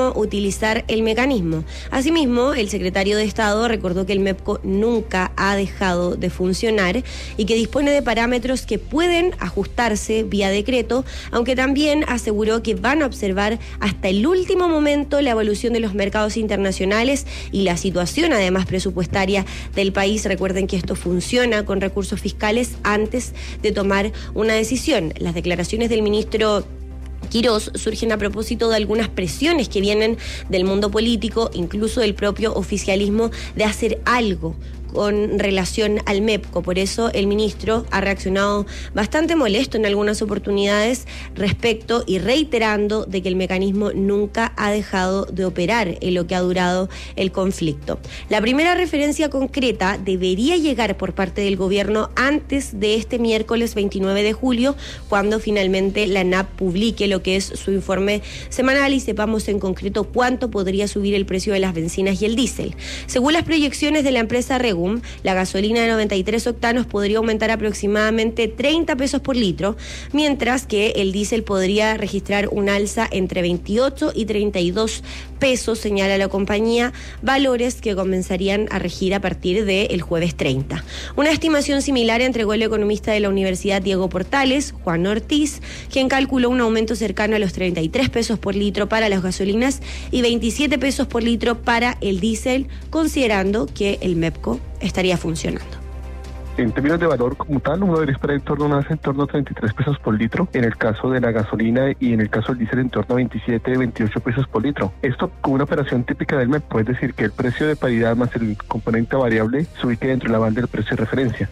no utilizar el mecanismo. Asimismo, el secretario de Estado recordó que el MEPCO nunca ha dejado de funcionar y que dispone de parámetros que pueden ajustarse vía decreto, aunque también aseguró que van a observar hasta el último momento la evolución de los mercados internacionales y la situación además presupuestaria del país. Recuerden que esto funciona con recursos fiscales antes de tomar una decisión. Las declaraciones del ministro Quirós surgen a propósito de algunas presiones que vienen del mundo político, incluso del propio oficialismo, de hacer algo con relación al MEPCO. Por eso el ministro ha reaccionado bastante molesto en algunas oportunidades respecto y reiterando de que el mecanismo nunca ha dejado de operar en lo que ha durado el conflicto. La primera referencia concreta debería llegar por parte del gobierno antes de este miércoles 29 de julio, cuando finalmente la ANAP publique lo que es su informe semanal y sepamos en concreto cuánto podría subir el precio de las bencinas y el diésel. Según las proyecciones de la empresa Regum, la gasolina de 93 octanos podría aumentar aproximadamente 30 pesos por litro, mientras que el diésel podría registrar un alza entre 28 y 32 pesos, señala la compañía, valores que comenzarían a regir a partir del jueves 30. Una estimación similar entregó el economista de la Universidad Diego Portales, Juan Ortiz, quien calculó un aumento cercano a los 33 pesos por litro para las gasolinas y 27 pesos por litro para el diésel, considerando que el MEPCO estaría funcionando. En términos de valor como tal, uno debería esperar en torno a 33 pesos por litro, en el caso de la gasolina y en el caso del diésel en torno a 27, 28 pesos por litro. Esto como una operación típica del MEP, es decir, que el precio de paridad más el componente variable se ubique dentro de la banda del precio de referencia.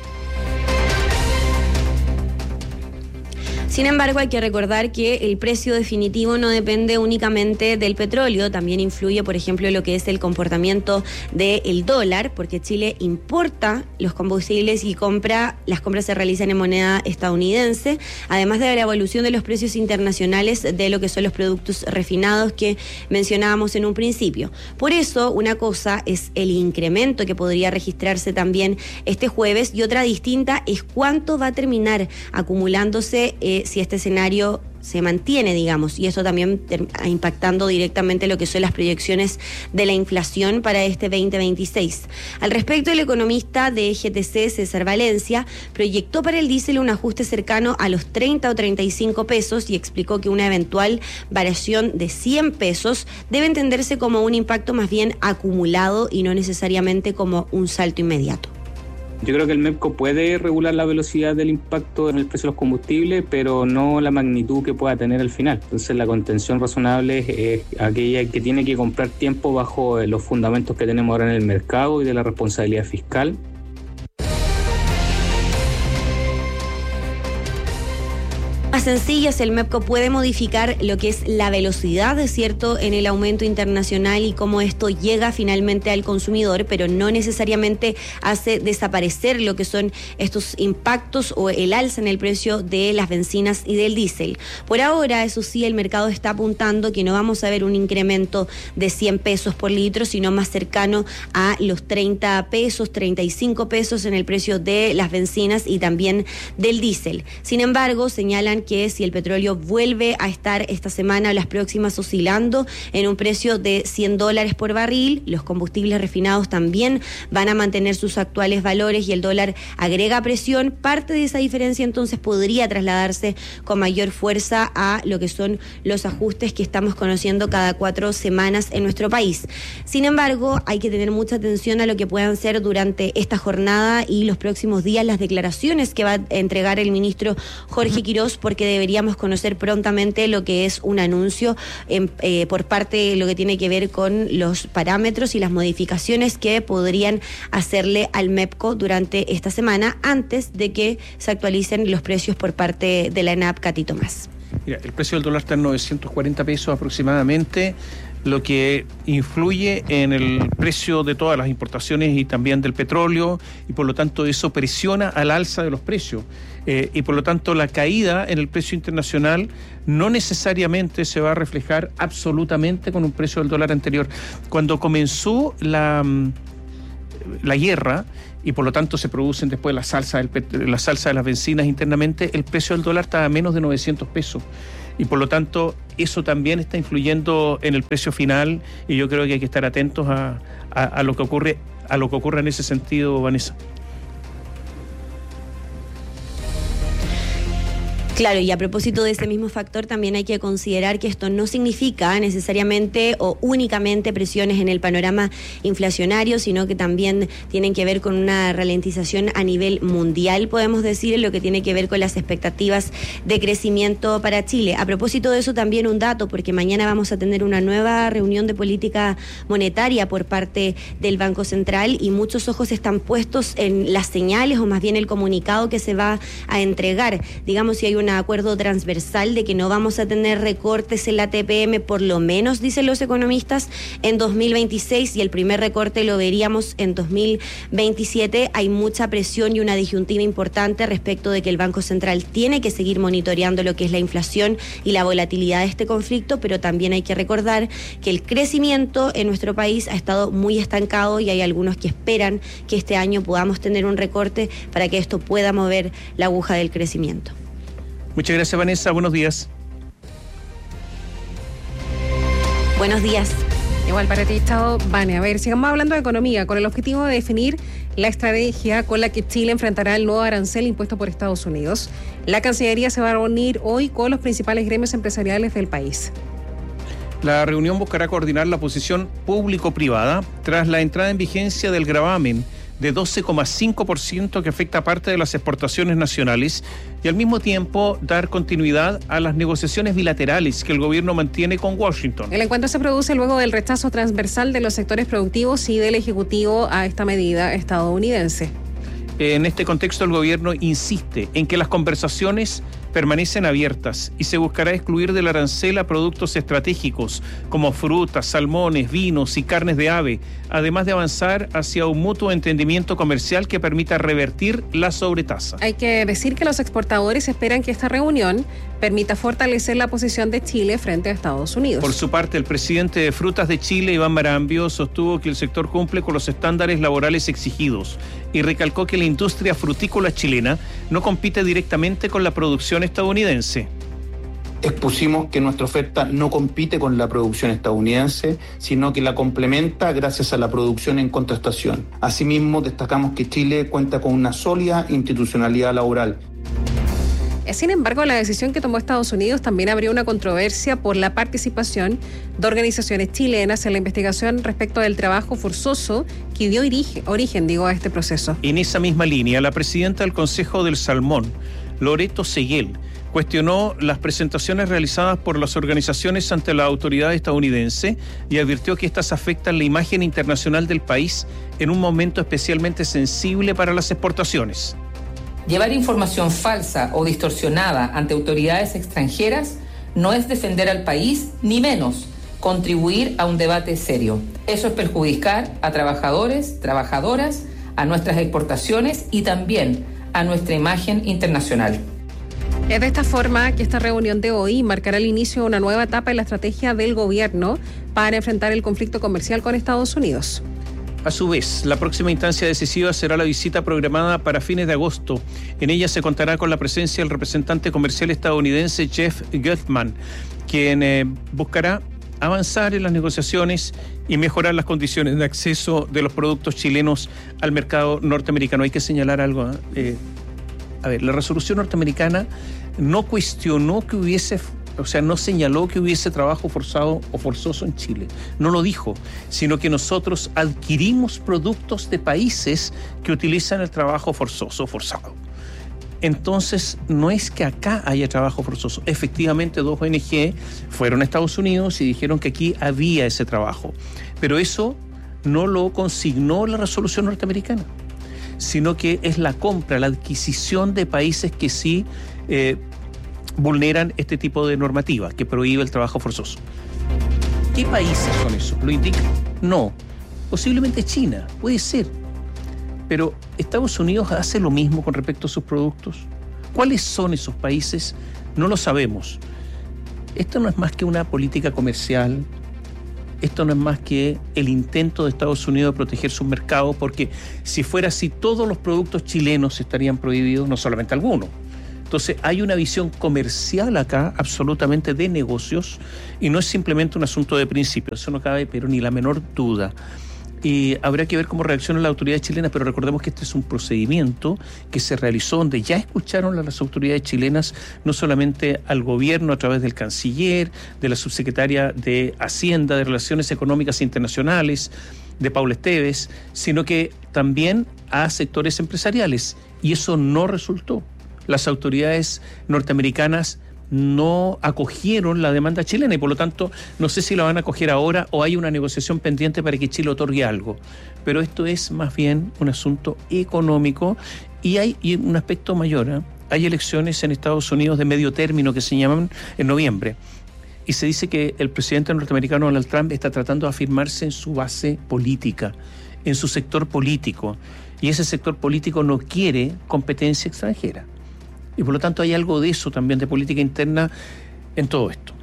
Sin embargo, hay que recordar que el precio definitivo no depende únicamente del petróleo, también influye, por ejemplo, lo que es el comportamiento del dólar, porque Chile importa los combustibles y las compras se realizan en moneda estadounidense, además de la evolución de los precios internacionales de lo que son los productos refinados que mencionábamos en un principio. Por eso, una cosa es el incremento que podría registrarse también este jueves y otra distinta es cuánto va a terminar acumulándose si este escenario se mantiene, digamos, y eso también impactando directamente lo que son las proyecciones de la inflación para este 2026. Al respecto, el economista de GTC, César Valencia, proyectó para el diésel un ajuste cercano a los 30 o 35 pesos y explicó que una eventual variación de 100 pesos debe entenderse como un impacto más bien acumulado y no necesariamente como un salto inmediato. Yo creo que el MEPCO puede regular la velocidad del impacto en el precio de los combustibles, pero no la magnitud que pueda tener al final. Entonces la contención razonable es aquella que tiene que comprar tiempo bajo los fundamentos que tenemos ahora en el mercado y de la responsabilidad fiscal. Más sencillas, el MEPCO puede modificar lo que es la velocidad, ¿cierto?, en el aumento internacional y cómo esto llega finalmente al consumidor, pero no necesariamente hace desaparecer lo que son estos impactos o el alza en el precio de las bencinas y del diésel. Por ahora, eso sí, el mercado está apuntando que no vamos a ver un incremento de 100 pesos por litro, sino más cercano a los 30 pesos, 35 pesos en el precio de las bencinas y también del diésel. Sin embargo, señalan que si el petróleo vuelve a estar esta semana o las próximas oscilando en un precio de $100 por barril, los combustibles refinados también van a mantener sus actuales valores y el dólar agrega presión. Parte de esa diferencia entonces podría trasladarse con mayor fuerza a lo que son los ajustes que estamos conociendo cada 4 semanas en nuestro país. Sin embargo, hay que tener mucha atención a lo que puedan ser durante esta jornada y los próximos días las declaraciones que va a entregar el ministro Jorge Quirós, porque deberíamos conocer prontamente lo que es un anuncio por parte de lo que tiene que ver con los parámetros y las modificaciones que podrían hacerle al MEPCO durante esta semana antes de que se actualicen los precios por parte de la ANAP. Cati Tomás. Mira, el precio del dólar está en 940 pesos aproximadamente, lo que influye en el precio de todas las importaciones y también del petróleo, y por lo tanto eso presiona al alza de los precios. Y por lo tanto la caída en el precio internacional no necesariamente se va a reflejar absolutamente con un precio del dólar anterior. Cuando comenzó la guerra y por lo tanto se producen después la salsa de las bencinas internamente, el precio del dólar estaba a menos de 900 pesos. y por lo tanto eso también está influyendo en el precio final, y yo creo que hay que estar atentos a lo que ocurre en ese sentido, Vanessa. Claro, y a propósito de ese mismo factor, también hay que considerar que esto no significa necesariamente o únicamente presiones en el panorama inflacionario, sino que también tienen que ver con una ralentización a nivel mundial, podemos decir, en lo que tiene que ver con las expectativas de crecimiento para Chile. A propósito de eso, también un dato, porque mañana vamos a tener una nueva reunión de política monetaria por parte del Banco Central, y muchos ojos están puestos en las señales, o más bien el comunicado que se va a entregar. Digamos, si hay un acuerdo transversal de que no vamos a tener recortes en la TPM, por lo menos, dicen los economistas, en 2026, y el primer recorte lo veríamos en 2027. Hay mucha presión y una disyuntiva importante respecto de que el Banco Central tiene que seguir monitoreando lo que es la inflación y la volatilidad de este conflicto, pero también hay que recordar que el crecimiento en nuestro país ha estado muy estancado, y hay algunos que esperan que este año podamos tener un recorte para que esto pueda mover la aguja del crecimiento. Muchas gracias, Vanessa. Buenos días. Buenos días. Igual para ti, Estado. Vane, a ver, sigamos hablando de economía, con el objetivo de definir la estrategia con la que Chile enfrentará el nuevo arancel impuesto por Estados Unidos. La Cancillería se va a reunir hoy con los principales gremios empresariales del país. La reunión buscará coordinar la posición público-privada tras la entrada en vigencia del gravamen de 12,5% que afecta parte de las exportaciones nacionales, y al mismo tiempo dar continuidad a las negociaciones bilaterales que el gobierno mantiene con Washington. El encuentro se produce luego del rechazo transversal de los sectores productivos y del Ejecutivo a esta medida estadounidense. En este contexto, el gobierno insiste en que las conversaciones permanecen abiertas y se buscará excluir del arancel a productos estratégicos como frutas, salmones, vinos y carnes de ave, además de avanzar hacia un mutuo entendimiento comercial que permita revertir la sobretasa. Hay que decir que los exportadores esperan que esta reunión permita fortalecer la posición de Chile frente a Estados Unidos. Por su parte, el presidente de Frutas de Chile, Iván Marambio, sostuvo que el sector cumple con los estándares laborales exigidos y recalcó que la industria frutícola chilena no compite directamente con la producción estadounidense. Expusimos que nuestra oferta no compite con la producción estadounidense, sino que la complementa gracias a la producción en contratación. Asimismo, destacamos que Chile cuenta con una sólida institucionalidad laboral. Sin embargo, la decisión que tomó Estados Unidos también abrió una controversia por la participación de organizaciones chilenas en la investigación respecto del trabajo forzoso que dio origen a este proceso. En esa misma línea, la presidenta del Consejo del Salmón, Loreto Seguel, cuestionó las presentaciones realizadas por las organizaciones ante la autoridad estadounidense y advirtió que estas afectan la imagen internacional del país en un momento especialmente sensible para las exportaciones. Llevar información falsa o distorsionada ante autoridades extranjeras no es defender al país, ni menos contribuir a un debate serio. Eso es perjudicar a trabajadores, trabajadoras, a nuestras exportaciones y también a nuestra imagen internacional. Es de esta forma que esta reunión de hoy marcará el inicio de una nueva etapa en la estrategia del gobierno para enfrentar el conflicto comercial con Estados Unidos. A su vez, la próxima instancia decisiva será la visita programada para fines de agosto. En ella se contará con la presencia del representante comercial estadounidense Jeff Gerstmann, quien buscará avanzar en las negociaciones y mejorar las condiciones de acceso de los productos chilenos al mercado norteamericano. Hay que señalar algo. La resolución norteamericana no cuestionó que hubiese... no señaló que hubiese trabajo forzado o forzoso en Chile. No lo dijo, sino que nosotros adquirimos productos de países que utilizan el trabajo forzoso o forzado. Entonces, no es que acá haya trabajo forzoso. Efectivamente, 2 ONG fueron a Estados Unidos y dijeron que aquí había ese trabajo. Pero eso no lo consignó la resolución norteamericana, sino que es la compra, la adquisición de países que sí vulneran este tipo de normativa que prohíbe el trabajo forzoso. ¿Qué países son esos? ¿Lo indica? No. Posiblemente China, puede ser. Pero ¿Estados Unidos hace lo mismo con respecto a sus productos? ¿Cuáles son esos países? No lo sabemos. Esto no es más que una política comercial. Esto no es más que el intento de Estados Unidos de proteger sus mercados, porque si fuera así, todos los productos chilenos estarían prohibidos, no solamente algunos. Entonces hay una visión comercial acá, absolutamente de negocios, y no es simplemente un asunto de principios, eso no cabe pero ni la menor duda. Y habrá que ver cómo reaccionan las autoridades chilenas, pero recordemos que este es un procedimiento que se realizó donde ya escucharon a las autoridades chilenas, no solamente al gobierno a través del canciller, de la subsecretaria de Hacienda, de Relaciones Económicas Internacionales, de Paula Esteves, sino que también a sectores empresariales, y eso no resultó. Las autoridades norteamericanas no acogieron la demanda chilena y por lo tanto no sé si la van a acoger ahora o hay una negociación pendiente para que Chile otorgue algo. Pero esto es más bien un asunto económico y hay un aspecto mayor, ¿eh? Hay elecciones en Estados Unidos de medio término que se llaman en noviembre y se dice que el presidente norteamericano Donald Trump está tratando de afirmarse en su base política, en su sector político, y ese sector político no quiere competencia extranjera. Y por lo tanto hay algo de eso también, de política interna en todo esto.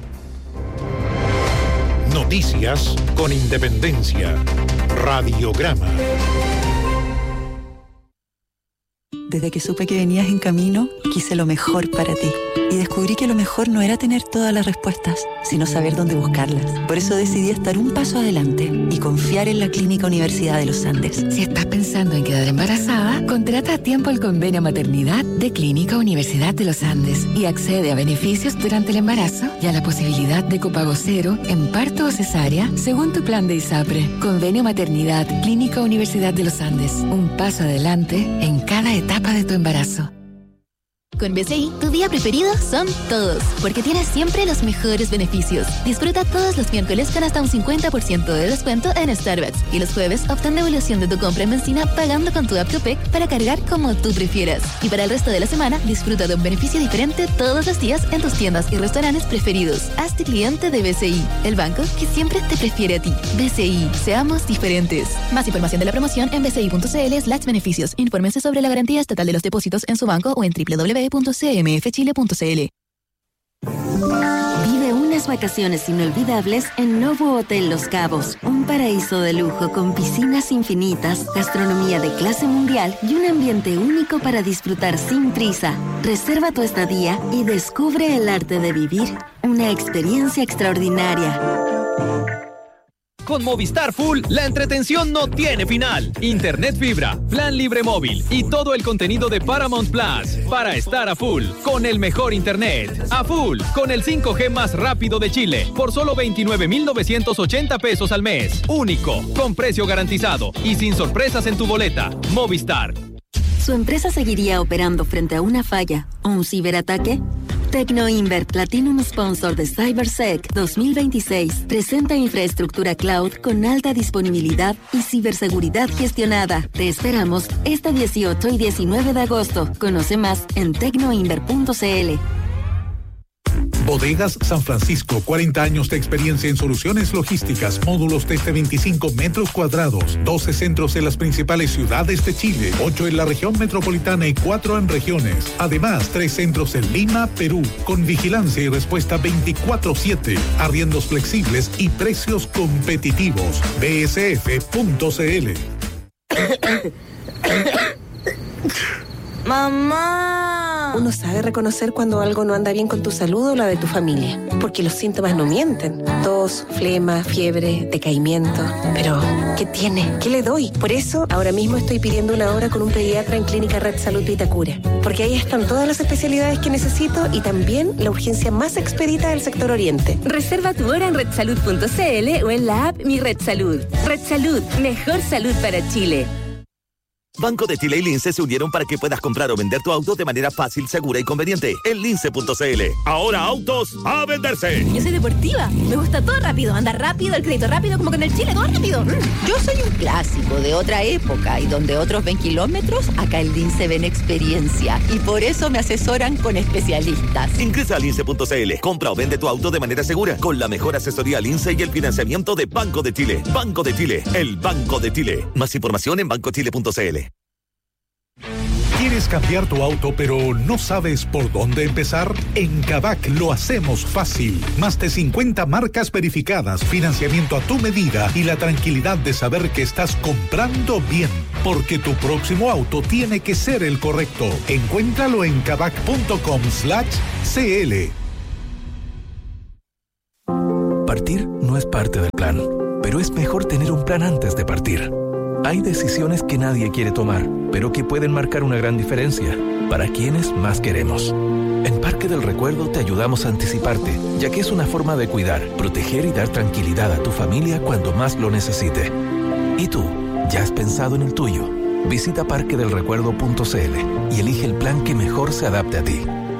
Noticias con independencia. Radiograma. Desde que supe que venías en camino, quise lo mejor para ti. Y descubrí que lo mejor no era tener todas las respuestas, sino saber dónde buscarlas. Por eso decidí estar un paso adelante y confiar en la Clínica Universidad de los Andes. Si estás pensando en quedar embarazada, contrata a tiempo el convenio maternidad de Clínica Universidad de los Andes y accede a beneficios durante el embarazo y a la posibilidad de copago cero en parto o cesárea según tu plan de ISAPRE. Convenio maternidad Clínica Universidad de los Andes. Un paso adelante en cada etapa de tu embarazo. Con BCI, tu día preferido son todos, porque tienes siempre los mejores beneficios. Disfruta todos los miércoles con hasta un 50% de descuento en Starbucks y los jueves obtén devolución de tu compra en benzina pagando con tu app Copec para cargar como tú prefieras. Y para el resto de la semana, disfruta de un beneficio diferente todos los días en tus tiendas y restaurantes preferidos. Hazte cliente de BCI, el banco que siempre te prefiere a ti. BCI, seamos diferentes. Más información de la promoción en bci.cl/beneficios. Infórmense sobre la garantía estatal de los depósitos en su banco o en www.cmfchile.cl. Vive unas vacaciones inolvidables en Novo Hotel Los Cabos, un paraíso de lujo con piscinas infinitas, gastronomía de clase mundial y un ambiente único para disfrutar sin prisa. Reserva tu estadía y descubre el arte de vivir una experiencia extraordinaria. Con Movistar Full, la entretención no tiene final. Internet fibra, plan libre móvil y todo el contenido de Paramount Plus para estar a full con el mejor internet. A full con el 5G más rápido de Chile por solo 29,980 pesos al mes. Único, con precio garantizado y sin sorpresas en tu boleta. Movistar. ¿Su empresa seguiría operando frente a una falla o un ciberataque? Tecnoinvert Platinum Sponsor de CyberSec 2026 presenta infraestructura cloud con alta disponibilidad y ciberseguridad gestionada. Te esperamos este 18 y 19 de agosto. Conoce más en tecnoinvert.cl. Bodegas San Francisco, 40 años de experiencia en soluciones logísticas, módulos desde 25 metros cuadrados, 12 centros en las principales ciudades de Chile, 8 en la región metropolitana y 4 en regiones. Además, 3 centros en Lima, Perú, con vigilancia y respuesta 24/7, arriendos flexibles y precios competitivos. bsf.cl. ¡Mamá! Uno sabe reconocer cuando algo no anda bien con tu salud o la de tu familia, porque los síntomas no mienten. Tos, flema, fiebre, decaimiento. Pero, ¿qué tiene? ¿Qué le doy? Por eso, ahora mismo estoy pidiendo una hora con un pediatra en Clínica Red Salud Vitacura, porque ahí están todas las especialidades que necesito y también la urgencia más expedita del sector oriente. Reserva tu hora en redsalud.cl o en la app Mi Red Salud. Red Salud, mejor salud para Chile. Banco de Chile y Lince se unieron para que puedas comprar o vender tu auto de manera fácil, segura y conveniente en lince.cl. Ahora autos a venderse. Yo soy deportiva, me gusta todo rápido, andar rápido, el crédito rápido, como con el Chile, todo rápido. Yo soy un clásico de otra época y donde otros ven kilómetros, acá en Lince ven experiencia y por eso me asesoran con especialistas. Ingresa a lince.cl, compra o vende tu auto de manera segura con la mejor asesoría Lince y el financiamiento de Banco de Chile. Banco de Chile, el Banco de Chile. Más información en bancochile.cl. ¿Quieres cambiar tu auto pero no sabes por dónde empezar? En Kavak lo hacemos fácil. Más de 50 marcas verificadas, financiamiento a tu medida y la tranquilidad de saber que estás comprando bien. Porque tu próximo auto tiene que ser el correcto. Encuéntralo en kavak.com/cl. Partir no es parte del plan, pero es mejor tener un plan antes de partir. Hay decisiones que nadie quiere tomar, pero que pueden marcar una gran diferencia para quienes más queremos. En Parque del Recuerdo te ayudamos a anticiparte, ya que es una forma de cuidar, proteger y dar tranquilidad a tu familia cuando más lo necesite. ¿Y tú? ¿Ya has pensado en el tuyo? Visita parquedelrecuerdo.cl y elige el plan que mejor se adapte a ti.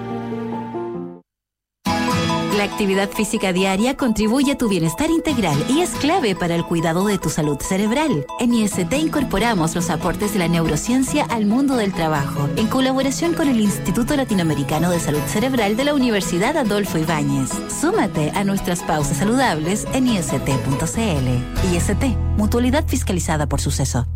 La actividad física diaria contribuye a tu bienestar integral y es clave para el cuidado de tu salud cerebral. En IST incorporamos los aportes de la neurociencia al mundo del trabajo, en colaboración con el Instituto Latinoamericano de Salud Cerebral de la Universidad Adolfo Ibáñez. Súmate a nuestras pausas saludables en ist.cl. IST, mutualidad fiscalizada por Suceso.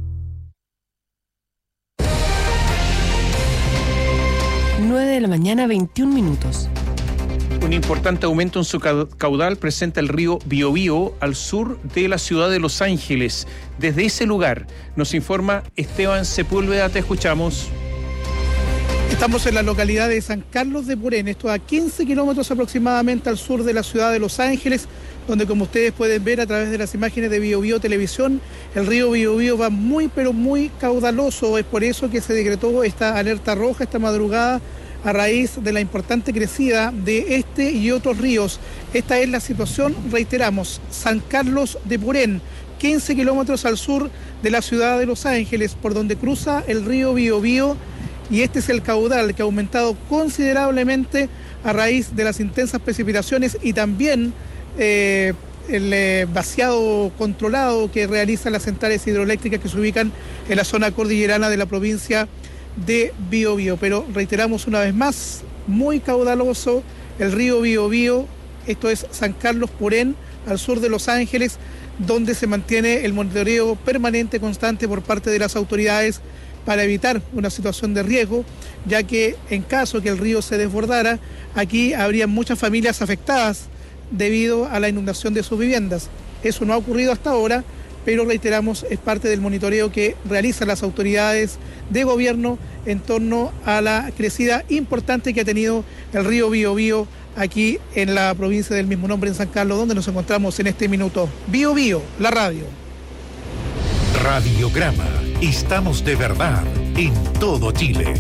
De la mañana, 21 minutos. Un importante aumento en su caudal presenta el río Biobío al sur de la ciudad de Los Ángeles. Desde ese lugar nos informa Esteban Sepúlveda, te escuchamos. Estamos en la localidad de San Carlos de Purén, esto a 15 kilómetros aproximadamente al sur de la ciudad de Los Ángeles, donde como ustedes pueden ver a través de las imágenes de Biobío Televisión, el río Biobío va muy pero muy caudaloso. Es por eso que se decretó esta alerta roja esta madrugada a raíz de la importante crecida de este y otros ríos. Esta es la situación, reiteramos, San Carlos de Purén, 15 kilómetros al sur de la ciudad de Los Ángeles, por donde cruza el río Biobío, y este es el caudal que ha aumentado considerablemente a raíz de las intensas precipitaciones y también el vaciado controlado que realizan las centrales hidroeléctricas que se ubican en la zona cordillerana de la provincia de Biobío. Pero reiteramos una vez más, muy caudaloso el río Biobío, esto es San Carlos Purén, al sur de Los Ángeles, donde se mantiene el monitoreo permanente, constante por parte de las autoridades para evitar una situación de riesgo, ya que en caso que el río se desbordara, aquí habría muchas familias afectadas debido a la inundación de sus viviendas. Eso no ha ocurrido hasta ahora, pero reiteramos, es parte del monitoreo que realizan las autoridades de gobierno en torno a la crecida importante que ha tenido el río Biobío aquí en la provincia del mismo nombre, en San Carlos, donde nos encontramos en este minuto. Biobío, la radio. Radiograma. Estamos de verdad en todo Chile.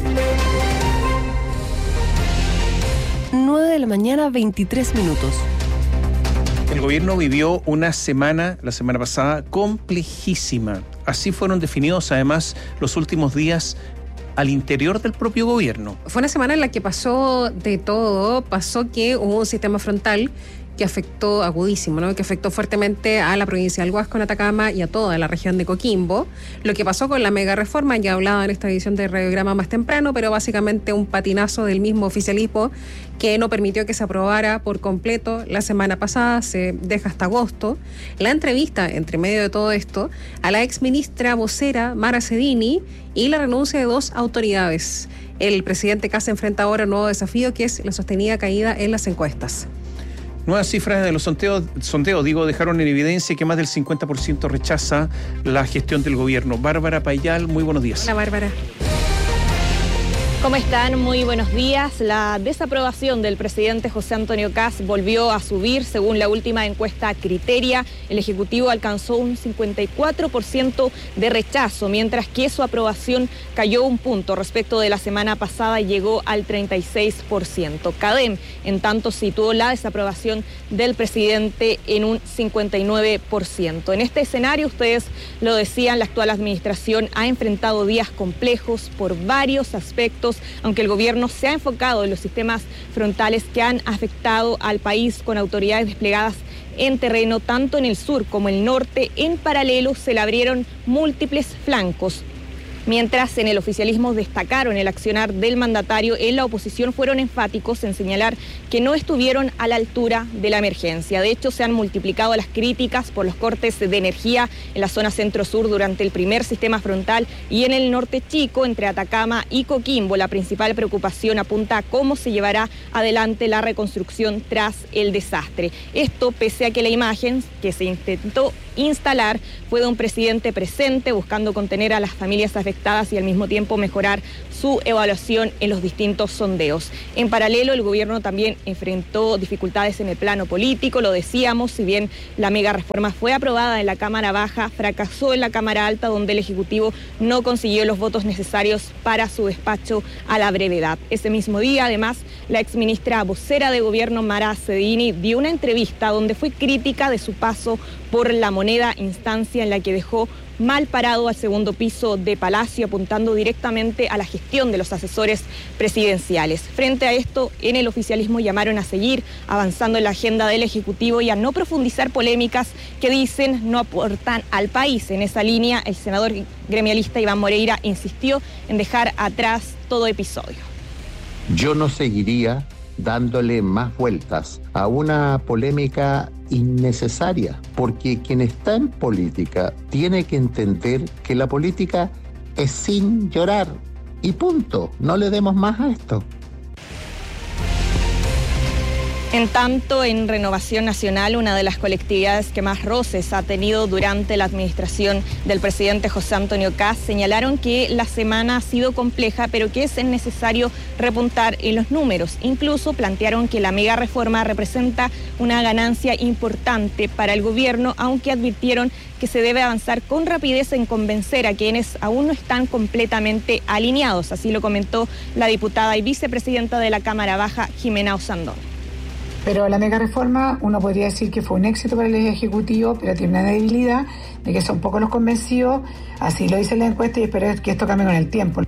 9 de la mañana, 23 minutos. El gobierno vivió una semana, la semana pasada, complejísima. Así fueron definidos además los últimos días al interior del propio gobierno. Fue una semana en la que pasó de todo. Pasó que hubo un sistema frontal que afectó agudísimo, ¿no? Que afectó fuertemente a la provincia del Huasco, en Atacama, y a toda la región de Coquimbo. Lo que pasó con la mega reforma, ya hablaba en esta edición de Radiograma más temprano, pero básicamente un patinazo del mismo oficialismo que no permitió que se aprobara por completo la semana pasada, se deja hasta agosto. La entrevista, entre medio de todo esto, a la exministra vocera Mara Cedini y la renuncia de dos autoridades. El presidente Kast enfrenta ahora un nuevo desafío, que es la sostenida caída en las encuestas. Nuevas cifras de los sondeos, dejaron en evidencia que más del 50% rechaza la gestión del gobierno. Bárbara Payal, muy buenos días. Hola, Bárbara. ¿Cómo están? Muy buenos días. La desaprobación del presidente José Antonio Kast volvió a subir. Según la última encuesta Criteria, el Ejecutivo alcanzó un 54% de rechazo, mientras que su aprobación cayó un punto respecto de la semana pasada y llegó al 36%. CADEM, en tanto, situó la desaprobación del presidente en un 59%. En este escenario, ustedes lo decían, la actual administración ha enfrentado días complejos por varios aspectos, aunque el gobierno se ha enfocado en los sistemas frontales que han afectado al país, con autoridades desplegadas en terreno tanto en el sur como en el norte. En paralelo se le abrieron múltiples flancos Mientras en el oficialismo destacaron el accionar del mandatario, en la oposición fueron enfáticos en señalar que no estuvieron a la altura de la emergencia. De hecho, se han multiplicado las críticas por los cortes de energía en la zona centro-sur durante el primer sistema frontal y en el norte chico, entre Atacama y Coquimbo. La principal preocupación apunta a cómo se llevará adelante la reconstrucción tras el desastre. Esto pese a que la imagen que se intentó instalar fue de un presidente presente buscando contener a las familias afectadas y al mismo tiempo mejorar su evaluación en los distintos sondeos. En paralelo, el gobierno también enfrentó dificultades en el plano político, lo decíamos, si bien la mega reforma fue aprobada en la Cámara Baja, fracasó en la Cámara Alta, donde el Ejecutivo no consiguió los votos necesarios para su despacho a la brevedad. Ese mismo día, además, la exministra vocera de gobierno, Mara Cedini, dio una entrevista donde fue crítica de su paso por La Moneda, instancia en la que dejó mal parado al segundo piso de Palacio, apuntando directamente a la gestión de los asesores presidenciales. Frente a esto, en el oficialismo llamaron a seguir avanzando en la agenda del Ejecutivo y a no profundizar polémicas que dicen no aportan al país. En esa línea, el senador gremialista Iván Moreira insistió en dejar atrás todo episodio. Yo no seguiría dándole más vueltas a una polémica innecesaria, porque quien está en política tiene que entender que la política es sin llorar y punto, no le demos más a esto. En tanto, en Renovación Nacional, una de las colectividades que más roces ha tenido durante la administración del presidente José Antonio Kast, señalaron que la semana ha sido compleja, pero que es necesario repuntar en los números. Incluso plantearon que la mega reforma representa una ganancia importante para el gobierno, aunque advirtieron que se debe avanzar con rapidez en convencer a quienes aún no están completamente alineados. Así lo comentó la diputada y vicepresidenta de la Cámara Baja, Jimena Osandón. Pero la mega reforma, uno podría decir que fue un éxito para el Ejecutivo, pero tiene una debilidad de que son pocos los convencidos, así lo dice la encuesta y espero que esto cambie con el tiempo.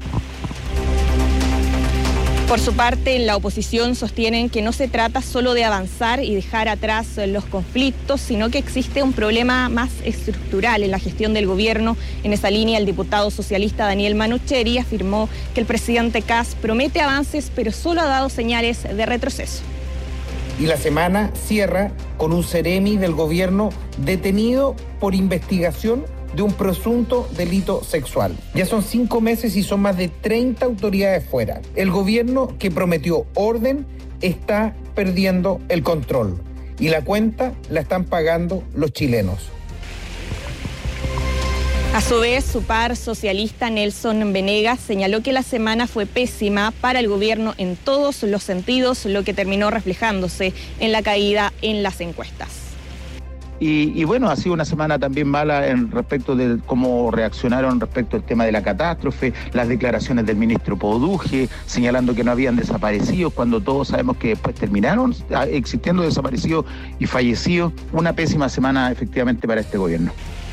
Por su parte, en la oposición sostienen que no se trata solo de avanzar y dejar atrás los conflictos, sino que existe un problema más estructural en la gestión del gobierno. En esa línea, el diputado socialista Daniel Manucheri afirmó que el presidente Kast promete avances, pero solo ha dado señales de retroceso. Y la semana cierra con un seremi del gobierno detenido por investigación de un presunto delito sexual. Ya son 5 meses y son más de 30 autoridades fuera. El gobierno que prometió orden está perdiendo el control y la cuenta la están pagando los chilenos. A su vez, su par socialista Nelson Venegas señaló que la semana fue pésima para el gobierno en todos los sentidos, lo que terminó reflejándose en la caída en las encuestas. Y bueno, ha sido una semana también mala en respecto de cómo reaccionaron respecto al tema de la catástrofe, las declaraciones del ministro Poduje, señalando que no habían desaparecidos, cuando todos sabemos que después terminaron existiendo desaparecidos y fallecidos. Una pésima semana efectivamente para este gobierno.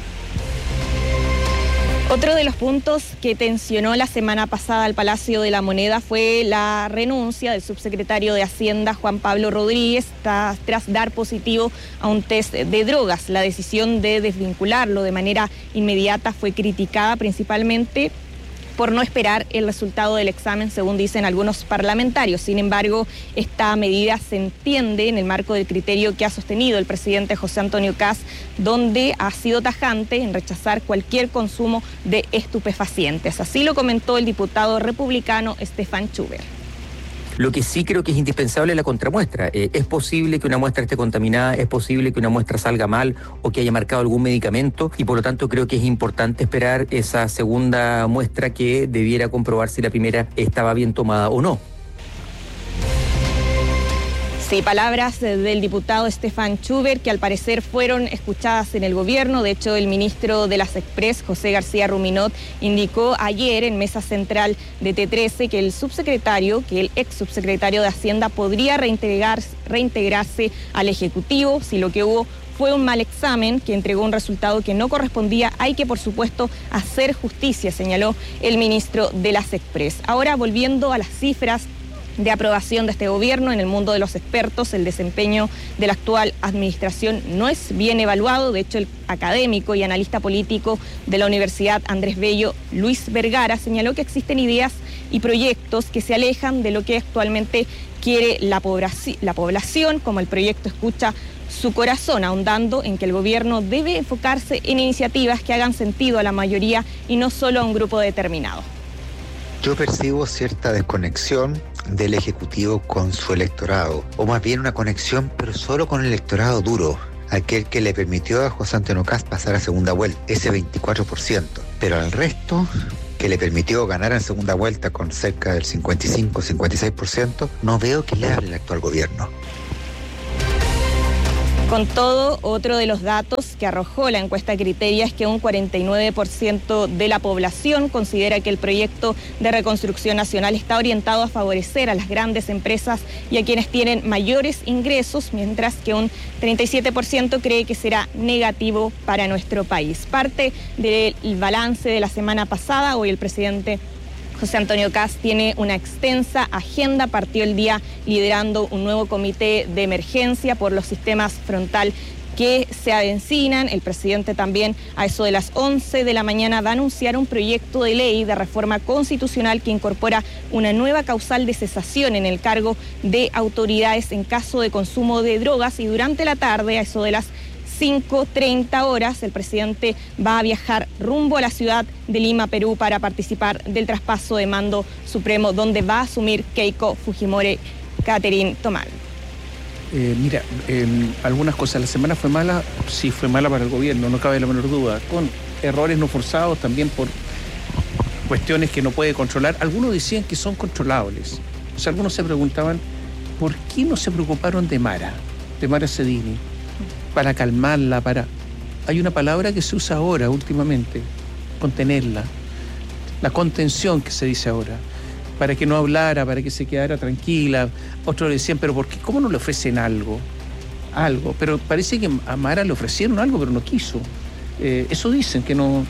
Otro de los puntos que tensionó la semana pasada al Palacio de la Moneda fue la renuncia del subsecretario de Hacienda, Juan Pablo Rodríguez, tras dar positivo a un test de drogas. La decisión de desvincularlo de manera inmediata fue criticada principalmente por no esperar el resultado del examen, según dicen algunos parlamentarios. Sin embargo, esta medida se entiende en el marco del criterio que ha sostenido el presidente José Antonio Kast, donde ha sido tajante en rechazar cualquier consumo de estupefacientes. Así lo comentó el diputado republicano Stefan Schuber. Lo que sí creo que es indispensable es la contramuestra. Es posible que una muestra esté contaminada, es posible que una muestra salga mal o que haya marcado algún medicamento y por lo tanto creo que es importante esperar esa segunda muestra que debiera comprobar si la primera estaba bien tomada o no. Sí, palabras del diputado Stefan Schuber, que al parecer fueron escuchadas en el gobierno. De hecho, el ministro de las Express, José García Ruminot, indicó ayer en mesa central de T13 que el ex subsecretario de Hacienda podría reintegrarse al Ejecutivo si lo que hubo fue un mal examen que entregó un resultado que no correspondía. Hay que, por supuesto, hacer justicia, señaló el ministro de las Express. Ahora, volviendo a las cifras de aprobación de este gobierno. En el mundo de los expertos, el desempeño de la actual administración no es bien evaluado. De hecho, el académico y analista político de la Universidad Andrés Bello, Luis Vergara, señaló que existen ideas y proyectos que se alejan de lo que actualmente quiere la población, como el proyecto Escucha su Corazón, ahondando en que el gobierno debe enfocarse en iniciativas que hagan sentido a la mayoría y no solo a un grupo determinado. Yo percibo cierta desconexión del Ejecutivo con su electorado, o más bien una conexión, pero solo con el electorado duro, aquel que le permitió a José Antonio Kast pasar a segunda vuelta, ese 24%, pero al resto, que le permitió ganar en segunda vuelta con cerca del 55-56%, no veo que le hable el actual gobierno. Con todo, otro de los datos que arrojó la encuesta Criteria es que un 49% de la población considera que el proyecto de reconstrucción nacional está orientado a favorecer a las grandes empresas y a quienes tienen mayores ingresos, mientras que un 37% cree que será negativo para nuestro país. Parte del balance de la semana pasada, hoy el presidente José Antonio Kast tiene una extensa agenda, partió el día liderando un nuevo comité de emergencia por los sistemas frontal que se avecinan. El presidente también a eso de las 11 de la mañana va a anunciar un proyecto de ley de reforma constitucional que incorpora una nueva causal de cesación en el cargo de autoridades en caso de consumo de drogas, y durante la tarde a eso de las 5:30 horas, el presidente va a viajar rumbo a la ciudad de Lima, Perú, para participar del traspaso de mando supremo, donde va a asumir Keiko Fujimori Catherine Tomal. Mira, algunas cosas. La semana fue mala, sí fue mala para el gobierno, no cabe la menor duda, con errores no forzados, también por cuestiones que no puede controlar. Algunos decían que son controlables. O sea, algunos se preguntaban, ¿por qué no se preocuparon de Mara Cedini? Para calmarla, Hay una palabra que se usa ahora últimamente, contenerla, la contención que se dice ahora, para que no hablara, para que se quedara tranquila. Otros decían, pero ¿por qué? ¿Cómo no le ofrecen algo? Pero parece que a Mara le ofrecieron algo, pero no quiso. Eso dicen,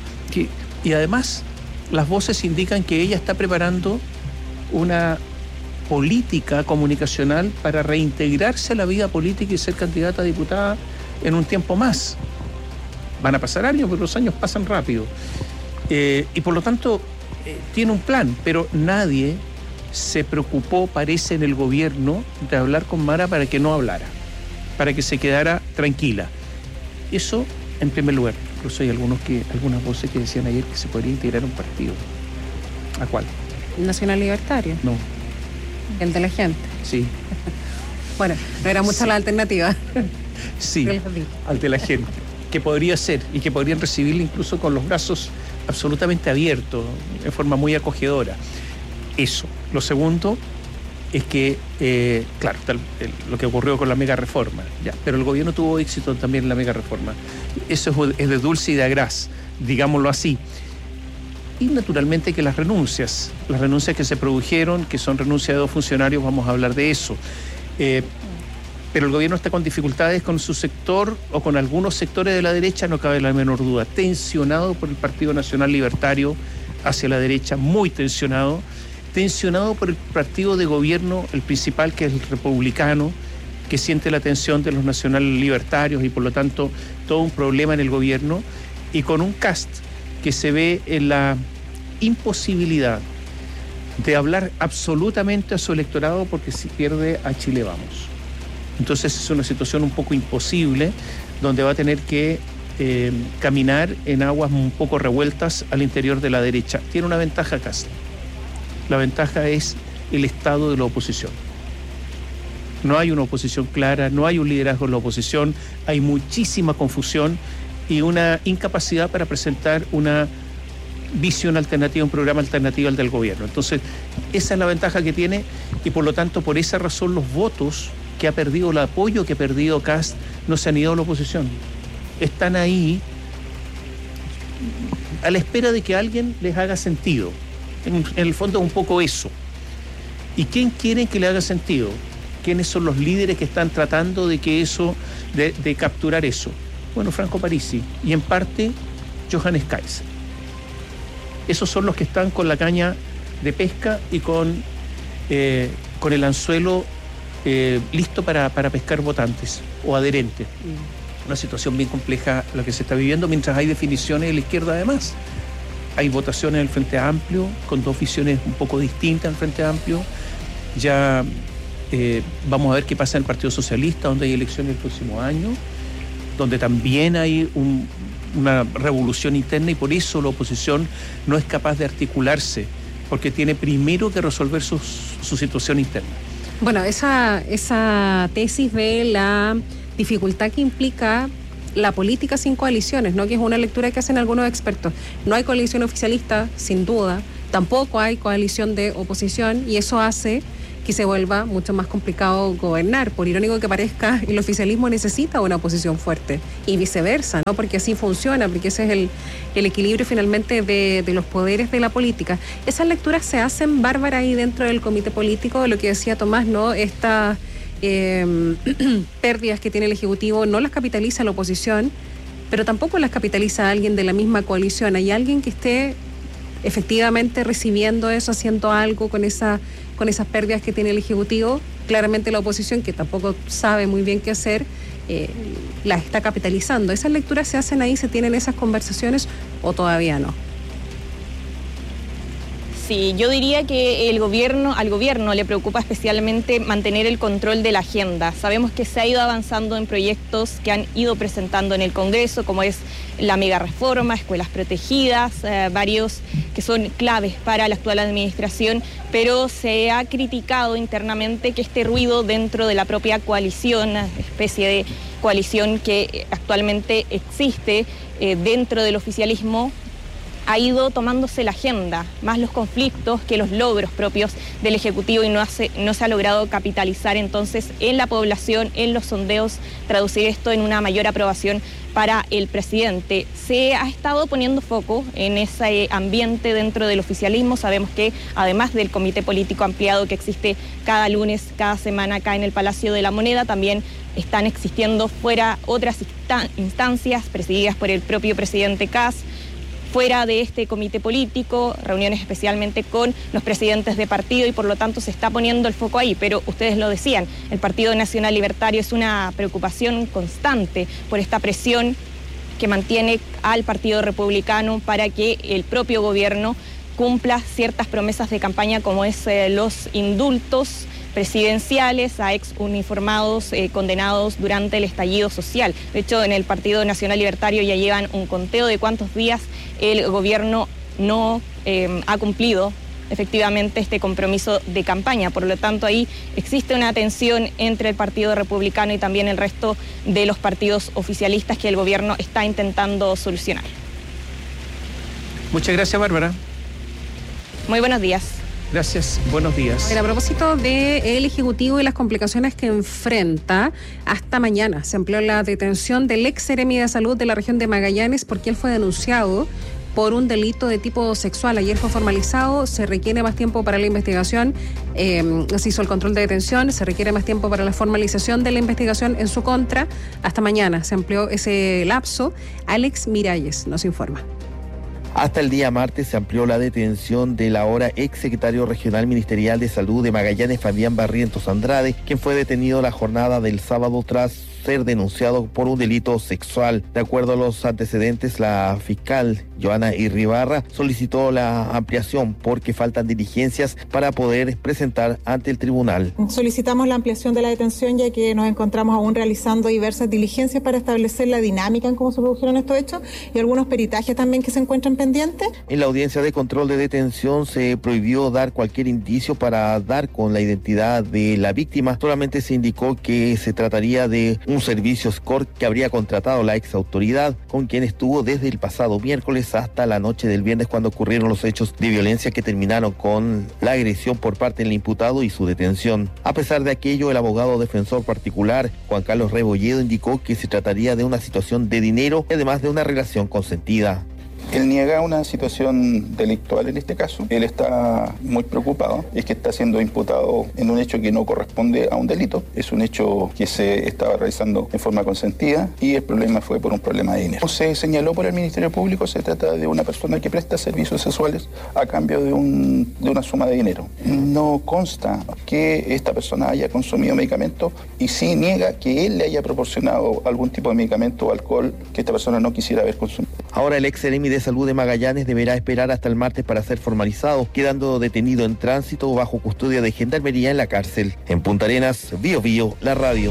y además las voces indican que ella está preparando una política comunicacional para reintegrarse a la vida política y ser candidata a diputada en un tiempo más. Van a pasar años, pero los años pasan rápido. Y por lo tanto, tiene un plan, pero nadie se preocupó, parece, en el gobierno de hablar con Mara para que no hablara, para que se quedara tranquila. Eso, en primer lugar. Incluso hay algunas voces que decían ayer que se podría integrar un partido. ¿A cuál? ¿Nacional Libertario? No. ¿El de la gente? Sí. Bueno, no era mucha la alternativa. Sí, al de la gente, que podría ser y que podrían recibirle incluso con los brazos absolutamente abiertos, de forma muy acogedora. Eso. Lo segundo es que, claro, está lo que ocurrió con la mega reforma, ya, pero el gobierno tuvo éxito también en la mega reforma. Eso es de dulce y de agraz, digámoslo así. Y naturalmente que las renuncias que se produjeron, que son renuncias de 2 funcionarios, vamos a hablar de eso. Pero el gobierno está con dificultades con su sector o con algunos sectores de la derecha, no cabe la menor duda. Tensionado por el Partido Nacional Libertario hacia la derecha, muy tensionado por el partido de gobierno, el principal, que es el republicano, que siente la tensión de los nacional libertarios y por lo tanto todo un problema en el gobierno, y con un Kast que se ve en la imposibilidad de hablar absolutamente a su electorado porque si pierde a Chile Vamos. Entonces es una situación un poco imposible, donde va a tener que caminar en aguas un poco revueltas al interior de la derecha. Tiene una ventaja Kast. La ventaja es el estado de la oposición. No hay una oposición clara, no hay un liderazgo en la oposición, hay muchísima confusión y una incapacidad para presentar una visión alternativa, un programa alternativo al del gobierno. Entonces, esa es la ventaja que tiene, y por lo tanto, por esa razón, los votos que ha perdido, el apoyo que ha perdido Kast, no se han ido a la oposición. Están ahí a la espera de que alguien les haga sentido. En el fondo es un poco eso. ¿Y quién quieren que le haga sentido? ¿Quiénes son los líderes que están tratando de que eso, de capturar eso? Bueno, Franco Parisi y en parte Johannes Kaiser. Esos son los que están con la caña de pesca y con con el anzuelo listo para pescar votantes o adherentes. Una situación bien compleja la que se está viviendo, mientras hay definiciones de la izquierda además. Hay votaciones en el Frente Amplio, con dos visiones un poco distintas en el Frente Amplio. Ya vamos a ver qué pasa en el Partido Socialista, donde hay elecciones el próximo año, donde también hay una revolución interna, y por eso la oposición no es capaz de articularse, porque tiene primero que resolver su situación interna. Bueno, esa tesis de la dificultad que implica la política sin coaliciones, ¿no? Que es una lectura que hacen algunos expertos. No hay coalición oficialista, sin duda, tampoco hay coalición de oposición, y eso hace que se vuelva mucho más complicado gobernar. Por irónico que parezca, el oficialismo necesita una oposición fuerte, y viceversa, ¿no? Porque así funciona, porque ese es el equilibrio finalmente de los poderes de la política. Esas lecturas se hacen, Bárbara, ahí dentro del comité político, lo que decía Tomás, ¿no? Estas pérdidas que tiene el Ejecutivo no las capitaliza la oposición, pero tampoco las capitaliza alguien de la misma coalición. Hay alguien que esté efectivamente recibiendo eso, haciendo algo con esas pérdidas que tiene el Ejecutivo. Claramente la oposición, que tampoco sabe muy bien qué hacer, las está capitalizando. ¿Esas lecturas se hacen ahí, se tienen esas conversaciones, o todavía no? Sí, yo diría que al gobierno le preocupa especialmente mantener el control de la agenda. Sabemos que se ha ido avanzando en proyectos que han ido presentando en el Congreso, como es la mega reforma, escuelas protegidas, varios que son claves para la actual administración, pero se ha criticado internamente que este ruido dentro de la propia coalición, una especie de coalición que actualmente existe dentro del oficialismo, ha ido tomándose la agenda, más los conflictos que los logros propios del Ejecutivo, y no se ha logrado capitalizar entonces en la población, en los sondeos, traducir esto en una mayor aprobación para el presidente. Se ha estado poniendo foco en ese ambiente dentro del oficialismo. Sabemos que además del comité político ampliado que existe cada lunes, cada semana acá en el Palacio de la Moneda, también están existiendo fuera otras instancias presididas por el propio presidente Kast, fuera de este comité político, reuniones especialmente con los presidentes de partido, y por lo tanto se está poniendo el foco ahí. Pero ustedes lo decían, el Partido Nacional Libertario es una preocupación constante por esta presión que mantiene al Partido Republicano para que el propio gobierno cumpla ciertas promesas de campaña, como es los indultos presidenciales a ex uniformados condenados durante el estallido social. De hecho, en el Partido Nacional Libertario ya llevan un conteo de cuántos días el gobierno no ha cumplido efectivamente este compromiso de campaña. Por lo tanto, ahí existe una tensión entre el Partido Republicano y también el resto de los partidos oficialistas que el gobierno está intentando solucionar. Muchas gracias, Bárbara. Muy buenos días. Gracias, buenos días. A propósito del Ejecutivo y las complicaciones que enfrenta, hasta mañana se amplió la detención del ex seremi de salud de la región de Magallanes, porque él fue denunciado por un delito de tipo sexual. Ayer fue formalizado, se requiere más tiempo para la investigación, se hizo el control de detención, se requiere más tiempo para la formalización de la investigación en su contra. Hasta mañana se amplió ese lapso. Alex Miralles nos informa. Hasta el día martes se amplió la detención del ahora ex secretario regional ministerial de salud de Magallanes, Fabián Barrientos Andrade, quien fue detenido la jornada del sábado tras ser denunciado por un delito sexual. De acuerdo a los antecedentes, la fiscal Joana Irribarra solicitó la ampliación porque faltan diligencias para poder presentar ante el tribunal. Solicitamos la ampliación de la detención, ya que nos encontramos aún realizando diversas diligencias para establecer la dinámica en cómo se produjeron estos hechos, y algunos peritajes también que se encuentran pendientes. En la audiencia de control de detención se prohibió dar cualquier indicio para dar con la identidad de la víctima. Solamente se indicó que se trataría de un servicio escort que habría contratado la ex autoridad, con quien estuvo desde el pasado miércoles hasta la noche del viernes, cuando ocurrieron los hechos de violencia que terminaron con la agresión por parte del imputado y su detención. A pesar de aquello, el abogado defensor particular, Juan Carlos Rebolledo, indicó que se trataría de una situación de dinero y además de una relación consentida. Él niega una situación delictual en este caso. Él está muy preocupado. Es que está siendo imputado en un hecho que no corresponde a un delito. Es un hecho que se estaba realizando en forma consentida y el problema fue por un problema de dinero. Se señaló por el Ministerio Público, se trata de una persona que presta servicios sexuales a cambio de una suma de dinero. No consta que esta persona haya consumido medicamentos y sí niega que él le haya proporcionado algún tipo de medicamento o alcohol que esta persona no quisiera haber consumido. Ahora el ex seremi de Salud de Magallanes deberá esperar hasta el martes para ser formalizado, quedando detenido en tránsito bajo custodia de Gendarmería en la cárcel. En Punta Arenas, Bío Bío, la radio.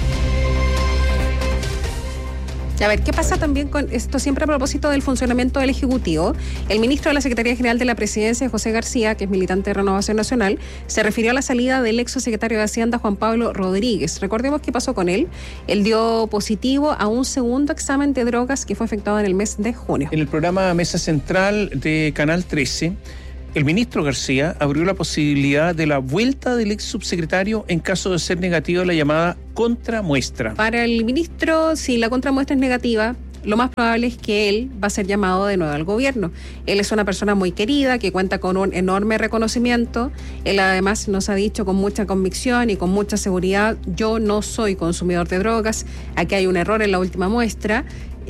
A ver, ¿qué pasa también con esto siempre a propósito del funcionamiento del Ejecutivo? El ministro de la Secretaría General de la Presidencia, José García, que es militante de Renovación Nacional, se refirió a la salida del ex secretario de Hacienda, Juan Pablo Rodríguez. Recordemos qué pasó con él. Él dio positivo a un segundo examen de drogas que fue efectuado en el mes de junio. En el programa Mesa Central de Canal 13, el ministro García abrió la posibilidad de la vuelta del ex subsecretario en caso de ser negativa la llamada contramuestra. Para el ministro, si la contramuestra es negativa, lo más probable es que él va a ser llamado de nuevo al gobierno. Él es una persona muy querida, que cuenta con un enorme reconocimiento. Él además nos ha dicho con mucha convicción y con mucha seguridad: yo no soy consumidor de drogas, aquí hay un error en la última muestra.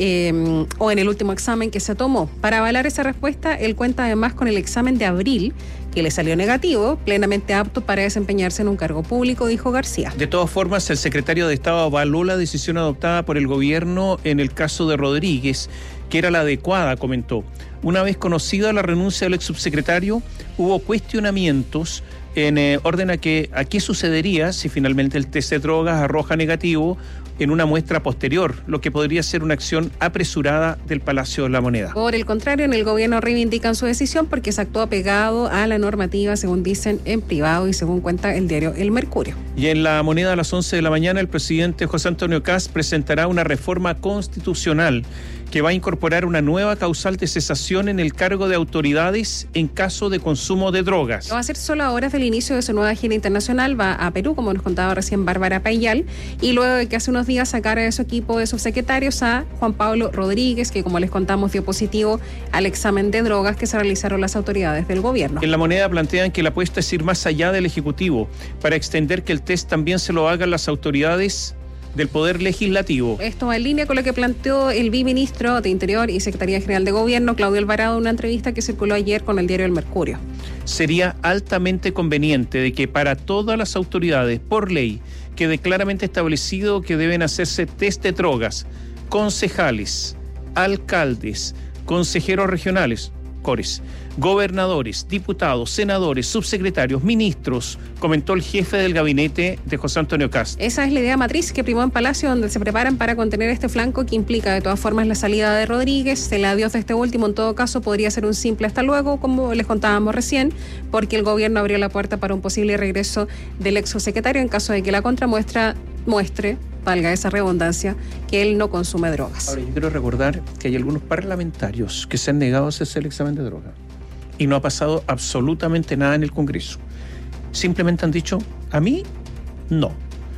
O en el último examen que se tomó. Para avalar esa respuesta, él cuenta además con el examen de abril, que le salió negativo, plenamente apto para desempeñarse en un cargo público, dijo García. De todas formas, el secretario de Estado avaló la decisión adoptada por el gobierno en el caso de Rodríguez, que era la adecuada, comentó. Una vez conocida la renuncia del ex subsecretario, hubo cuestionamientos en orden a qué sucedería si finalmente el test de drogas arroja negativo en una muestra posterior, lo que podría ser una acción apresurada del Palacio de la Moneda. Por el contrario, en el gobierno reivindican su decisión porque se actuó apegado a la normativa, según dicen en privado y según cuenta el diario El Mercurio. Y en La Moneda a las 11 de la mañana, el presidente José Antonio Kast presentará una reforma constitucional que va a incorporar una nueva causal de cesación en el cargo de autoridades en caso de consumo de drogas. Lo va a hacer solo a horas del inicio de su nueva gira internacional. Va a Perú, como nos contaba recién Bárbara Payal, y luego de que hace unos días sacara de su equipo de subsecretarios a Juan Pablo Rodríguez, que como les contamos dio positivo al examen de drogas que se realizaron las autoridades del gobierno. En La Moneda plantean que la apuesta es ir más allá del Ejecutivo para extender que el test también se lo hagan las autoridades del Poder Legislativo. Esto va en línea con lo que planteó el viceministro de Interior y Secretaría General de Gobierno, Claudio Alvarado, en una entrevista que circuló ayer con el diario El Mercurio. Sería altamente conveniente de que para todas las autoridades, por ley, quede claramente establecido que deben hacerse test de drogas, concejales, alcaldes, consejeros regionales, CORES, gobernadores, diputados, senadores, subsecretarios, ministros, comentó el jefe del gabinete de José Antonio Kast. Esa es la idea matriz que primó en Palacio, donde se preparan para contener este flanco que implica de todas formas la salida de Rodríguez. El adiós de este último, en todo caso, podría ser un simple hasta luego, como les contábamos recién, porque el gobierno abrió la puerta para un posible regreso del ex subsecretario en caso de que la contramuestra muestre, valga esa redundancia, que él no consume drogas. Ahora, yo quiero recordar que hay algunos parlamentarios que se han negado a hacerse el examen de droga y no ha pasado absolutamente nada en el Congreso. Simplemente han dicho, a mí, no.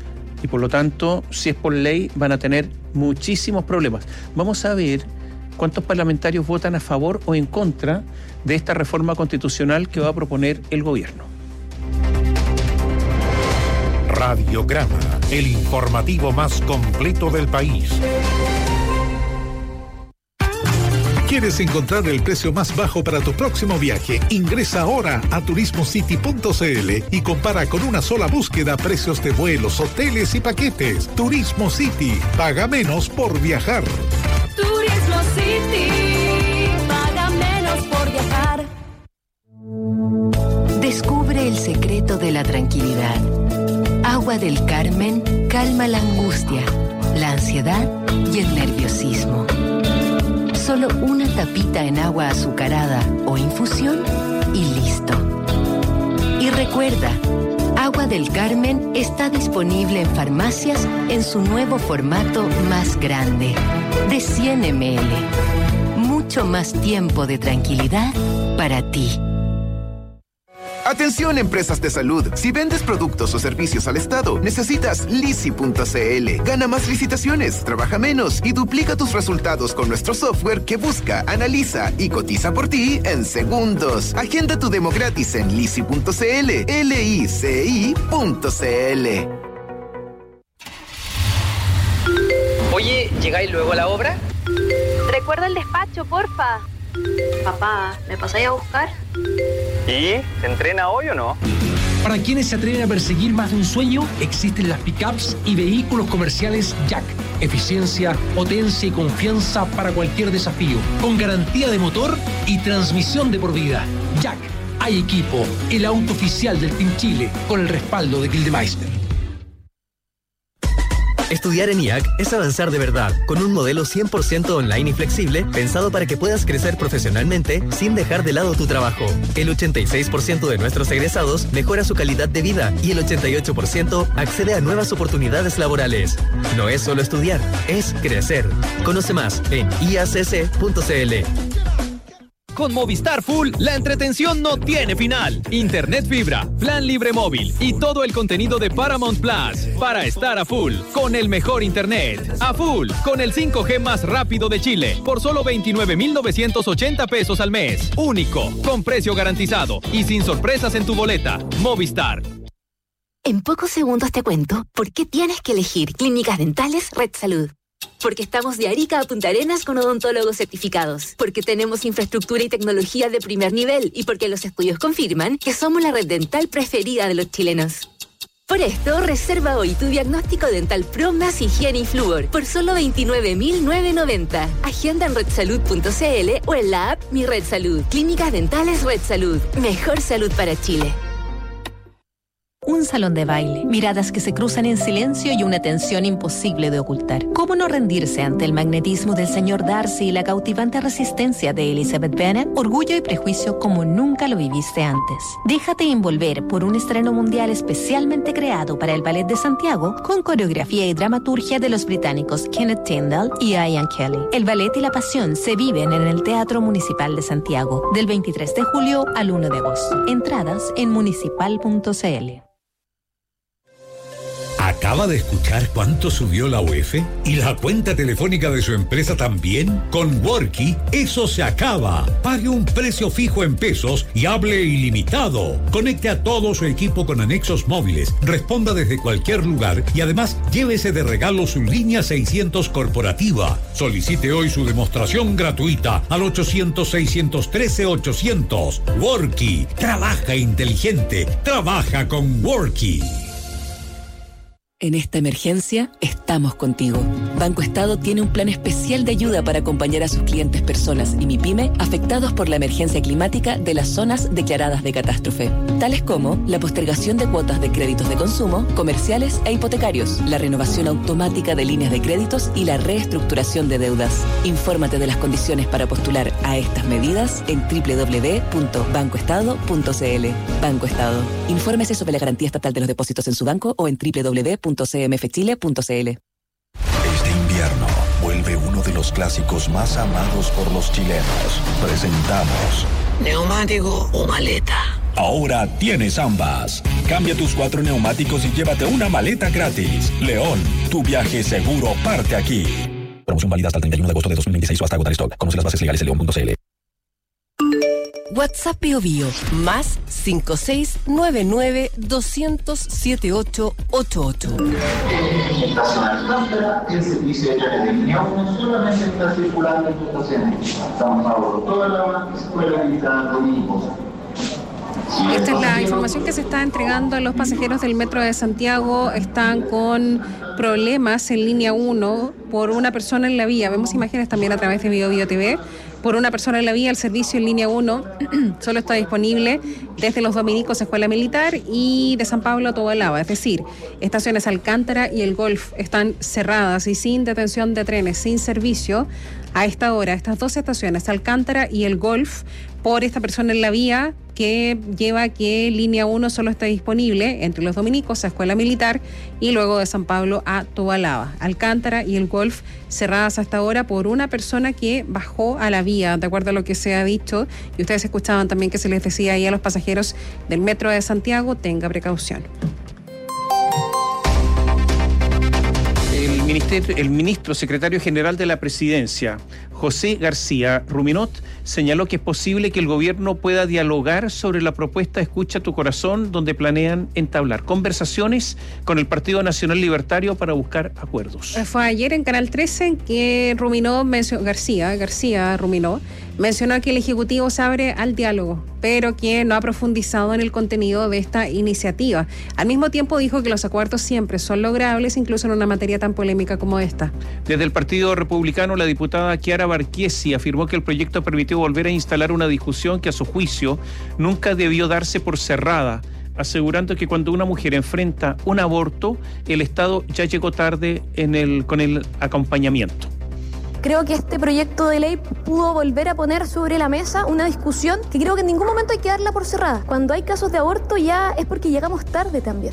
Y por lo tanto, si es por ley, van a tener muchísimos problemas. Vamos a ver cuántos parlamentarios votan a favor o en contra de esta reforma constitucional que va a proponer el gobierno. Radiograma, el informativo más completo del país. ¿Quieres encontrar el precio más bajo para tu próximo viaje? Ingresa ahora a turismocity.cl y compara con una sola búsqueda precios de vuelos, hoteles y paquetes. Turismo City, paga menos por viajar. Turismo City, paga menos por viajar. Descubre el secreto de la tranquilidad. Agua del Carmen calma la angustia, la ansiedad y el nerviosismo. Solo una tapita en agua azucarada o infusión y listo. Y recuerda, Agua del Carmen está disponible en farmacias en su nuevo formato más grande, de 100 ml. Mucho más tiempo de tranquilidad para ti. Atención, empresas de salud. Si vendes productos o servicios al Estado, necesitas Lisi.cl. Gana más licitaciones, trabaja menos y duplica tus resultados con nuestro software que busca, analiza y cotiza por ti en segundos. Agenda tu demo gratis en Lisi.cl. LICI.cl. Oye, ¿llegáis luego a la obra? Recuerda el despacho, porfa. Papá, ¿me pasáis a buscar? ¿Y? ¿Se entrena hoy o no? Para quienes se atreven a perseguir más de un sueño, existen las pickups y vehículos comerciales Jack. Eficiencia, potencia y confianza para cualquier desafío, con garantía de motor y transmisión de por vida. Jack, hay equipo, el auto oficial del Team Chile, con el respaldo de Gildemeister. Estudiar en IAC es avanzar de verdad, con un modelo 100% online y flexible, pensado para que puedas crecer profesionalmente sin dejar de lado tu trabajo. El 86% de nuestros egresados mejora su calidad de vida y el 88% accede a nuevas oportunidades laborales. No es solo estudiar, es crecer. Conoce más en iacc.cl. Con Movistar Full, la entretención no tiene final. Internet fibra, plan libre móvil y todo el contenido de Paramount Plus para estar a full con el mejor internet. A full con el 5G más rápido de Chile por solo 29,980 pesos al mes. Único, con precio garantizado y sin sorpresas en tu boleta. Movistar. En pocos segundos te cuento por qué tienes que elegir Clínicas Dentales Red Salud. Porque estamos de Arica a Punta Arenas con odontólogos certificados. Porque tenemos infraestructura y tecnología de primer nivel. Y porque los estudios confirman que somos la red dental preferida de los chilenos. Por esto, reserva hoy tu diagnóstico dental Pro más higiene y flúor por solo 29,990. Agenda en redsalud.cl o en la app Mi Red Salud. Clínicas Dentales Red Salud. Mejor salud para Chile. Un salón de baile, miradas que se cruzan en silencio y una tensión imposible de ocultar. ¿Cómo no rendirse ante el magnetismo del señor Darcy y la cautivante resistencia de Elizabeth Bennet? Orgullo y prejuicio como nunca lo viviste antes. Déjate envolver por un estreno mundial especialmente creado para el Ballet de Santiago, con coreografía y dramaturgia de los británicos Kenneth Tyndall y Ian Kelly. El ballet y la pasión se viven en el Teatro Municipal de Santiago, del 23 de julio al 1 de agosto. Entradas en municipal.cl. ¿Acaba de escuchar cuánto subió la UF? ¿Y la cuenta telefónica de su empresa también? Con Worky, eso se acaba. Pague un precio fijo en pesos y hable ilimitado. Conecte a todo su equipo con anexos móviles, responda desde cualquier lugar y además llévese de regalo su línea 600 corporativa. Solicite hoy su demostración gratuita al 800-613-800. Worky, trabaja inteligente, trabaja con Worky. En esta emergencia, estamos contigo. Banco Estado tiene un plan especial de ayuda para acompañar a sus clientes personas y MIPYME afectados por la emergencia climática de las zonas declaradas de catástrofe, tales como la postergación de cuotas de créditos de consumo, comerciales e hipotecarios, la renovación automática de líneas de créditos y la reestructuración de deudas. Infórmate de las condiciones para postular a estas medidas en www.bancoestado.cl. Banco Estado. Infórmese sobre la garantía estatal de los depósitos en su banco o en www.cmfchile.cl. Este invierno vuelve uno de los clásicos más amados por los chilenos. Presentamos ¿neumático o maleta? Ahora tienes ambas. Cambia tus 4 neumáticos y llévate una maleta gratis. León, tu viaje seguro parte aquí. Promoción válida hasta el 31 de agosto de 2026 o hasta agotar stock. Conoce las bases legales en león.cl. WhatsApp Bio Bio, más 5699-200-7888. Estación Alcántara, el servicio de tren de línea 1 solamente está circulando en tu estación. Estamos a bordo toda la escuela militar Domingos. Esta es la información que se está entregando a los pasajeros del Metro de Santiago. Están con problemas en línea 1 por una persona en la vía. Vemos imágenes también a través de Bio Bio TV. Por una persona en la vía, el servicio en línea 1 solo está disponible desde los Dominicos, Escuela Militar, y de San Pablo a Tobalaba. Es decir, estaciones Alcántara y el Golf están cerradas y sin detención de trenes, sin servicio a esta hora. Estas dos estaciones, Alcántara y el Golf, por esta persona en la vía que lleva a que Línea 1 solo está disponible entre los dominicos a Escuela Militar y luego de San Pablo a Tobalaba. Alcántara y el Golf cerradas hasta ahora por una persona que bajó a la vía, de acuerdo a lo que se ha dicho, y ustedes escuchaban también que se les decía ahí a los pasajeros del Metro de Santiago, tenga precaución. El ministro secretario general de la Presidencia, José García Ruminot, señaló que es posible que el gobierno pueda dialogar sobre la propuesta Escucha tu Corazón, donde planean entablar conversaciones con el Partido Nacional Libertario para buscar acuerdos. Fue ayer en Canal 13 que García Ruminot mencionó que el Ejecutivo se abre al diálogo, pero que no ha profundizado en el contenido de esta iniciativa. Al mismo tiempo dijo que los acuerdos siempre son logrables, incluso en una materia tan polémica como esta. Desde el Partido Republicano, la diputada Chiara Barquiesi afirmó que el proyecto permitió volver a instalar una discusión que a su juicio nunca debió darse por cerrada, asegurando que cuando una mujer enfrenta un aborto, el Estado ya llegó tarde con el acompañamiento. Creo que este proyecto de ley pudo volver a poner sobre la mesa una discusión que creo que en ningún momento hay que darla por cerrada. Cuando hay casos de aborto ya es porque llegamos tarde también.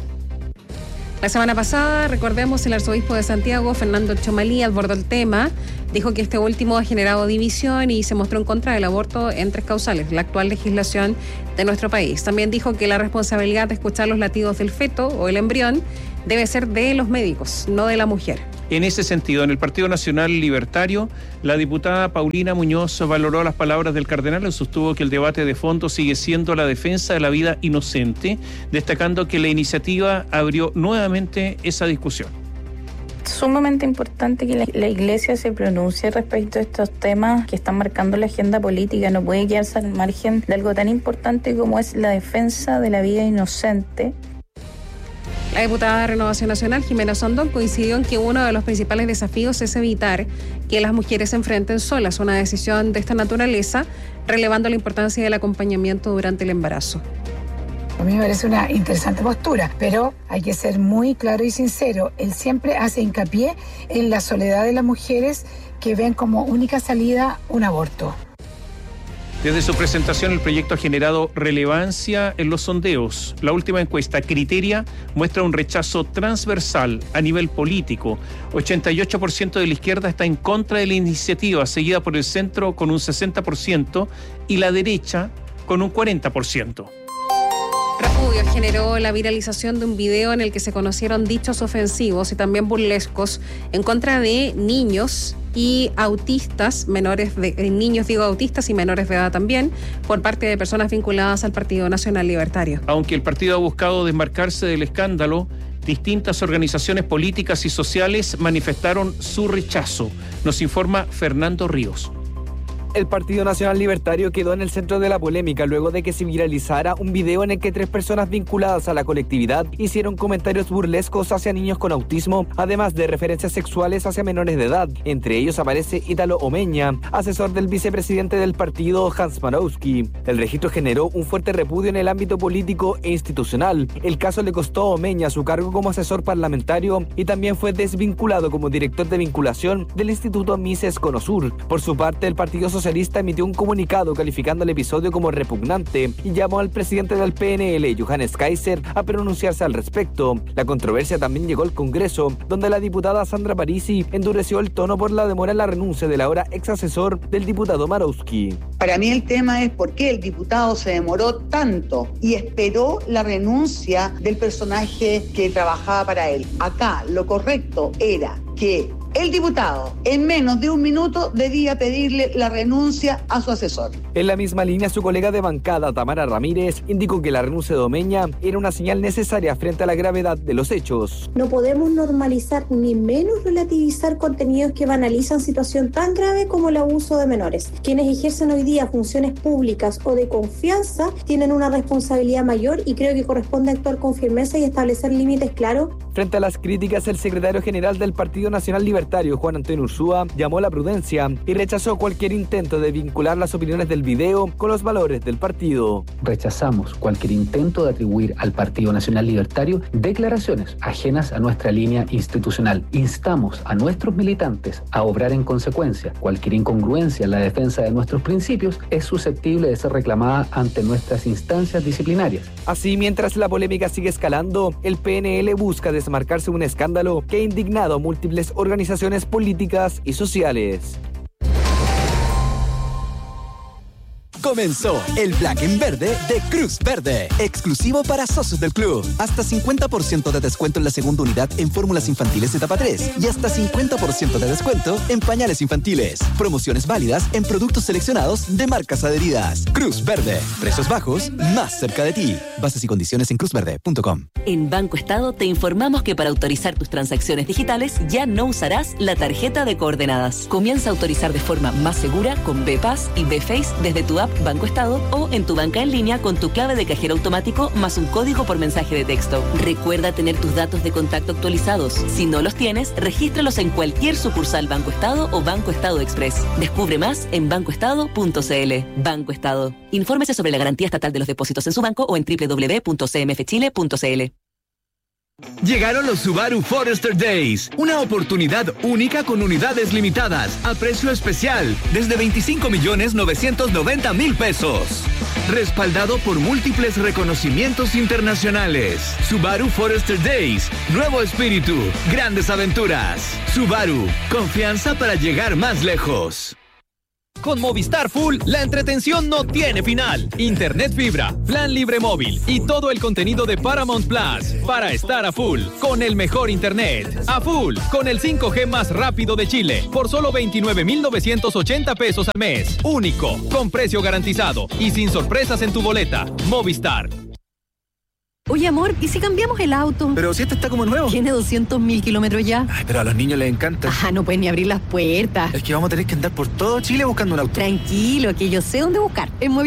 La semana pasada, recordemos, el arzobispo de Santiago, Fernando Chomalí, abordó el tema, dijo que este último ha generado división y se mostró en contra del aborto en 3 causales, la actual legislación de nuestro país. También dijo que la responsabilidad de escuchar los latidos del feto o el embrión debe ser de los médicos, no de la mujer. En ese sentido, en el Partido Nacional Libertario, la diputada Paulina Muñoz valoró las palabras del cardenal y sostuvo que el debate de fondo sigue siendo la defensa de la vida inocente, destacando que la iniciativa abrió nuevamente esa discusión. Sumamente importante que la Iglesia se pronuncie respecto a estos temas que están marcando la agenda política. No puede quedarse al margen de algo tan importante como es la defensa de la vida inocente. La diputada de Renovación Nacional, Jimena Sondón, coincidió en que uno de los principales desafíos es evitar que las mujeres se enfrenten solas, una decisión de esta naturaleza, relevando la importancia del acompañamiento durante el embarazo. A mí me parece una interesante postura, pero hay que ser muy claro y sincero. Él siempre hace hincapié en la soledad de las mujeres que ven como única salida un aborto. Desde su presentación, el proyecto ha generado relevancia en los sondeos. La última encuesta, Criteria, muestra un rechazo transversal a nivel político. 88% de la izquierda está en contra de la iniciativa, seguida por el centro con un 60% y la derecha con un 40%. Repudio generó la viralización de un video en el que se conocieron dichos ofensivos y también burlescos en contra de niños y autistas, autistas y menores de edad también, por parte de personas vinculadas al Partido Nacional Libertario. Aunque el partido ha buscado desmarcarse del escándalo, distintas organizaciones políticas y sociales manifestaron su rechazo. Nos informa Fernando Ríos. El Partido Nacional Libertario quedó en el centro de la polémica luego de que se viralizara un video en el que 3 personas vinculadas a la colectividad hicieron comentarios burlescos hacia niños con autismo, además de referencias sexuales hacia menores de edad. Entre ellos aparece Ítalo Omeña, asesor del vicepresidente del partido, Hans Marowski. El registro generó un fuerte repudio en el ámbito político e institucional. El caso le costó a Omeña su cargo como asesor parlamentario y también fue desvinculado como director de vinculación del Instituto Mises Conosur. Por su parte, el Partido Socialista emitió un comunicado calificando el episodio como repugnante y llamó al presidente del PNL, Johannes Kaiser, a pronunciarse al respecto. La controversia también llegó al Congreso, donde la diputada Sandra Parisi endureció el tono por la demora en la renuncia del ahora ex asesor del diputado Marowski. Para mí el tema es por qué el diputado se demoró tanto y esperó la renuncia del personaje que trabajaba para él. Acá lo correcto era que el diputado, en menos de un minuto, debía pedirle la renuncia a su asesor. En la misma línea, su colega de bancada, Tamara Ramírez, indicó que la renuncia de Omeña era una señal necesaria frente a la gravedad de los hechos. No podemos normalizar ni menos relativizar contenidos que banalizan situación tan grave como el abuso de menores. Quienes ejercen hoy día funciones públicas o de confianza tienen una responsabilidad mayor y creo que corresponde actuar con firmeza y establecer límites claros. Frente a las críticas, el secretario general del Partido Nacional Libertario, libertario Juan Antonio Ursúa llamó a la prudencia y rechazó cualquier intento de vincular las opiniones del video con los valores del partido. Rechazamos cualquier intento de atribuir al Partido Nacional Libertario declaraciones ajenas a nuestra línea institucional. Instamos a nuestros militantes a obrar en consecuencia. Cualquier incongruencia en la defensa de nuestros principios es susceptible de ser reclamada ante nuestras instancias disciplinarias. Así, mientras la polémica sigue escalando, el PNL busca desmarcarse de un escándalo que ha indignado a múltiples organizaciones políticas y sociales. Comenzó el Black en Verde de Cruz Verde, exclusivo para socios del club. Hasta 50% de descuento en la segunda unidad en fórmulas infantiles etapa 3 y hasta 50% de descuento en pañales infantiles. Promociones válidas en productos seleccionados de marcas adheridas. Cruz Verde, precios bajos, más cerca de ti. Bases y condiciones en cruzverde.com. En Banco Estado te informamos que para autorizar tus transacciones digitales ya no usarás la tarjeta de coordenadas. Comienza a autorizar de forma más segura con BPass y BFace desde tu app Banco Estado o en tu banca en línea con tu clave de cajero automático más un código por mensaje de texto. Recuerda tener tus datos de contacto actualizados. Si no los tienes, regístralos en cualquier sucursal Banco Estado o Banco Estado Express. Descubre más en bancoestado.cl. Banco Estado. Infórmese sobre la garantía estatal de los depósitos en su banco o en www.cmfchile.cl. Llegaron los Subaru Forester Days, una oportunidad única con unidades limitadas, a precio especial, desde 25.990.000 pesos. Respaldado por múltiples reconocimientos internacionales. Subaru Forester Days, nuevo espíritu, grandes aventuras. Subaru, confianza para llegar más lejos. Con Movistar Full, la entretención no tiene final. Internet fibra, plan libre móvil y todo el contenido de Paramount Plus para estar a full con el mejor internet. A full con el 5G más rápido de Chile por solo 29.980 pesos al mes. Único, con precio garantizado y sin sorpresas en tu boleta. Movistar. Oye, amor, ¿y si cambiamos el auto? Pero si este está como nuevo. Tiene 200.000 kilómetros ya. Ay, pero a los niños les encanta. No pueden ni abrir las puertas. Es que vamos a tener que andar por todo Chile buscando un auto. Tranquilo, que yo sé dónde buscar. En